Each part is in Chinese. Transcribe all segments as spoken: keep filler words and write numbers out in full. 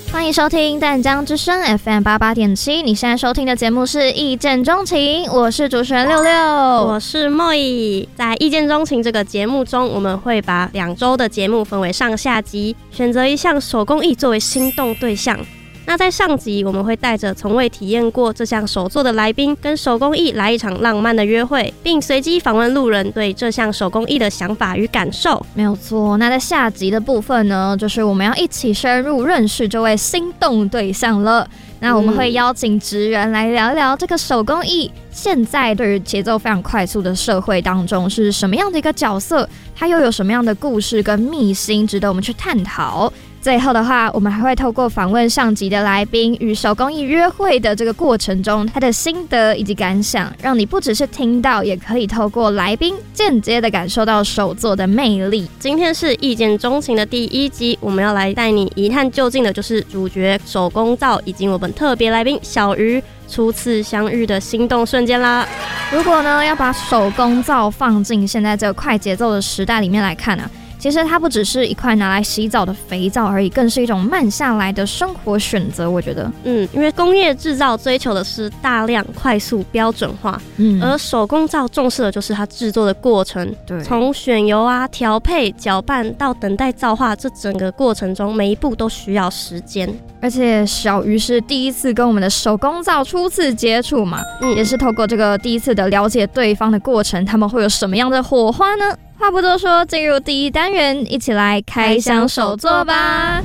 欢迎收听淡江之声 F M 八八点七，你现在收听的节目是一见钟情，我是主持人六六， 我是莫以。在一见钟情这个节目中，我们会把两周的节目分为上下集，选择一项手工艺作为心动对象。那在上集，我们会带着从未体验过这项手作的来宾，跟手工艺来一场浪漫的约会，并随机访问路人对这项手工艺的想法与感受。 没有错。那在下集的部分呢，就是我们要一起深入认识这位心动对象了。那我们会邀请职人来聊聊这个手工艺现在对于节奏非常快速的社会当中是什么样的一个角色，它又有什么样的故事跟秘辛值得我们去探讨。最后的话，我们还会透过访问上集的来宾与手工艺约会的这个过程中，他的心得以及感想，让你不只是听到，也可以透过来宾间接的感受到手作的魅力。 今天是一见钟情的第一集，我们要来带你一探究竟的，就是主角手工皂以及我们特别来宾小鱼初次相遇的心动瞬间啦。 如果呢要把手工皂放进现在这个快节奏的时代里面来看啊，其实它不只是一块拿来洗澡的肥皂而已，更是一种慢下来的生活选择。我觉得， 嗯，因为工业制造追求的是大量、快速、标准化，嗯，而手工皂重视的就是它制作的过程。对，从选油啊、调配、搅拌到等待皂化，这整个过程中每一步都需要时间。 而且小鱼是第一次跟我们的手工皂初次接触嘛，嗯，也是透过这个第一次的了解对方的过程，他们会有什么样的火花呢？话不多说，进入第一单元，一起来开箱手作吧。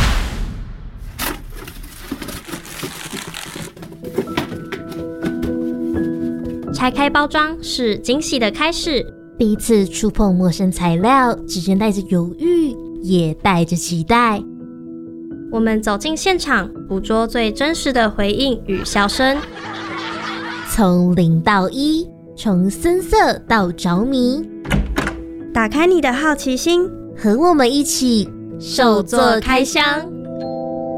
拆开包装是惊喜的开始， 第一次触碰陌生材料，之间带着犹豫，也带着期待。 我们走进现场，捕捉最真实的回应与笑声。 从零到一，从深色到着迷， 打开你的好奇心， 和我们一起手作开箱。